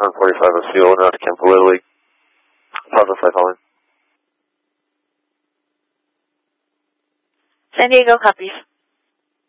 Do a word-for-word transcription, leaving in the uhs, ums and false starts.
one forty-five is fuel, now to Campo Little League. Plaza flight following. San Diego copies.